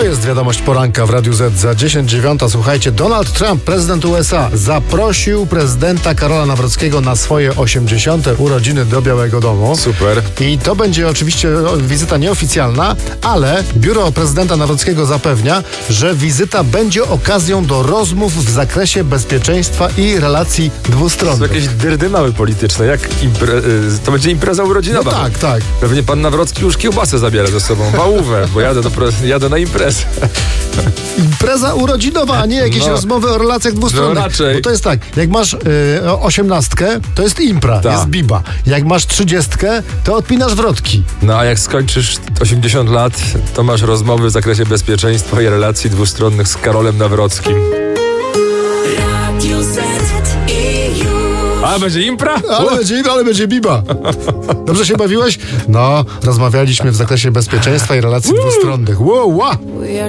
jest wiadomość poranka w Radiu Z za 10:09. Słuchajcie, Donald Trump, prezydent USA, zaprosił prezydenta Karola Nawrockiego na swoje 80. urodziny do Białego Domu. Super. I to będzie oczywiście wizyta nieoficjalna, ale biuro prezydenta Nawrockiego zapewnia, że wizyta będzie okazją do rozmów w zakresie bezpieczeństwa i relacji To dwustronnych. jakieś dyrdymały polityczne. To będzie impreza No urodzinowa. tak. Pewnie pan Nawrocki już kiełbasę zabiera ze sobą. Wałówę, bo jadę na imprezę. Impreza urodzinowa, a nie jakieś rozmowy o relacjach dwustronnych. No raczej. Bo to jest tak, jak masz 18, to jest impra, Ta. jest biba. Jak masz 30, to odpinasz wrotki. No a jak skończysz 80 lat, to masz rozmowy w zakresie bezpieczeństwa i relacji dwustronnych z Karolem Nawrockim. A będzie impra? Ale będzie biba. Dobrze się bawiłeś? No, rozmawialiśmy w zakresie bezpieczeństwa i relacji dwustronnych. Wow.